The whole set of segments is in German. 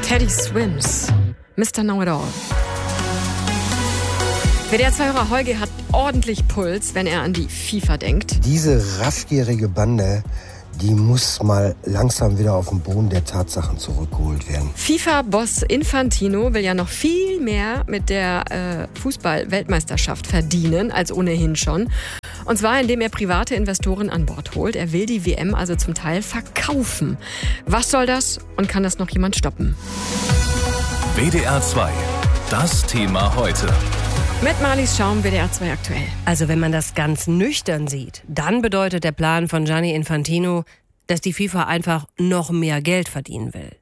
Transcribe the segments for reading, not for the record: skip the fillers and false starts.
Teddy Swims, Mr. Know-it-all. WDR-2-Hörer Holger hat ordentlich Puls, wenn er an die FIFA denkt. Diese raffgierige Bande, die muss mal langsam wieder auf den Boden der Tatsachen zurückgeholt werden. FIFA-Boss Infantino will ja noch viel mehr mit der Fußball-Weltmeisterschaft verdienen als ohnehin schon. Und zwar, indem er private Investoren an Bord holt. Er will die WM also zum Teil verkaufen. Was soll das und kann das noch jemand stoppen? WDR 2, das Thema heute. Mit Marlies Schaum, WDR 2 aktuell. Also wenn man das ganz nüchtern sieht, dann bedeutet der Plan von Gianni Infantino, dass die FIFA einfach noch mehr Geld verdienen will.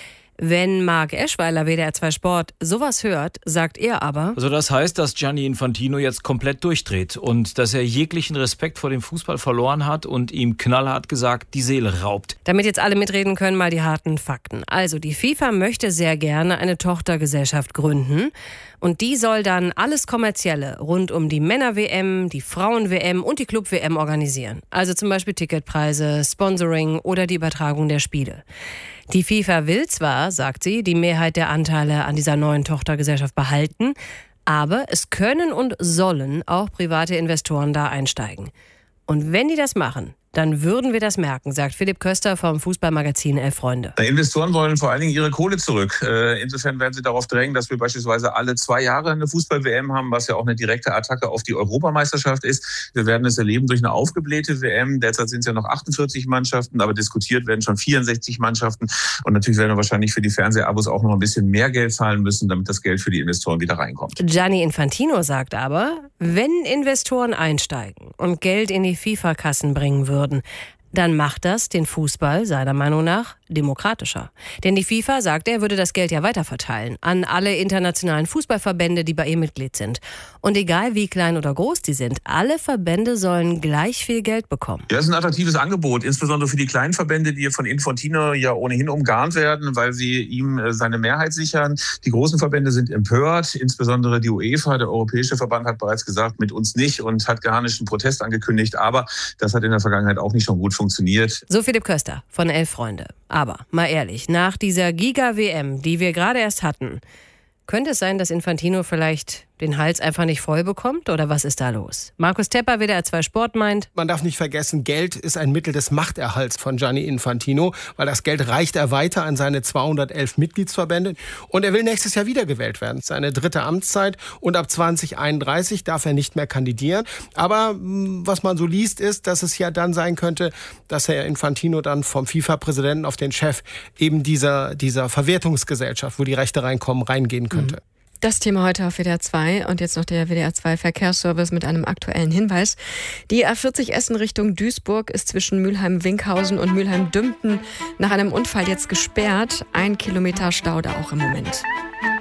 Wenn Marc Eschweiler, WDR 2 Sport, sowas hört, sagt er aber... Also das heißt, dass Gianni Infantino jetzt komplett durchdreht und dass er jeglichen Respekt vor dem Fußball verloren hat und ihm knallhart gesagt die Seele raubt. Damit jetzt alle mitreden können, mal die harten Fakten. Also die FIFA möchte sehr gerne eine Tochtergesellschaft gründen und die soll dann alles Kommerzielle rund um die Männer-WM, die Frauen-WM und die Club-WM organisieren. Also zum Beispiel Ticketpreise, Sponsoring oder die Übertragung der Spiele. Die FIFA will zwar, sagt sie, die Mehrheit der Anteile an dieser neuen Tochtergesellschaft behalten, aber es können und sollen auch private Investoren da einsteigen. Und wenn die das machen, dann würden wir das merken, sagt Philipp Köster vom Fußballmagazin Elf Freunde. Investoren wollen vor allen Dingen ihre Kohle zurück. Insofern werden sie darauf drängen, dass wir beispielsweise alle 2 Jahre eine Fußball-WM haben, was ja auch eine direkte Attacke auf die Europameisterschaft ist. Wir werden es erleben durch eine aufgeblähte WM. Derzeit sind es ja noch 48 Mannschaften, aber diskutiert werden schon 64 Mannschaften. Und natürlich werden wir wahrscheinlich für die Fernsehabos auch noch ein bisschen mehr Geld zahlen müssen, damit das Geld für die Investoren wieder reinkommt. Gianni Infantino sagt aber, wenn Investoren einsteigen und Geld in die FIFA-Kassen bringen würden, dann macht das den Fußball seiner Meinung nach demokratischer. Denn die FIFA, sagt er, würde das Geld ja weiterverteilen an alle internationalen Fußballverbände, die bei ihr Mitglied sind. Und egal wie klein oder groß die sind, alle Verbände sollen gleich viel Geld bekommen. Ja, das ist ein attraktives Angebot, insbesondere für die kleinen Verbände, die von Infantino ja ohnehin umgarnt werden, weil sie ihm seine Mehrheit sichern. Die großen Verbände sind empört, insbesondere die UEFA, der Europäische Verband, hat bereits gesagt, mit uns nicht und hat garnischen Protest angekündigt. Aber das hat in der Vergangenheit auch nicht schon gut funktioniert. So Philipp Köster von Elf Freunde. Aber mal ehrlich, nach dieser Giga-WM, die wir gerade erst hatten, könnte es sein, dass Infantino vielleicht den Hals einfach nicht voll bekommt? Oder was ist da los? Markus Tepper, WDR 2 Sport, meint: Man darf nicht vergessen, Geld ist ein Mittel des Machterhalts von Gianni Infantino, weil das Geld reicht er weiter an seine 211 Mitgliedsverbände. Und er will nächstes Jahr wiedergewählt werden. Seine 3. Amtszeit und ab 2031 darf er nicht mehr kandidieren. Aber was man so liest, ist, dass es ja dann sein könnte, dass Herr Infantino dann vom FIFA-Präsidenten auf den Chef eben dieser Verwertungsgesellschaft, wo die Rechte reinkommen, reingehen könnte. Das Thema heute auf WDR 2 und jetzt noch der WDR 2 Verkehrsservice mit einem aktuellen Hinweis. Die A40 Essen Richtung Duisburg ist zwischen Mülheim-Winkhausen und Mülheim-Dümpten nach einem Unfall jetzt gesperrt. 1 Kilometer Stau da auch im Moment.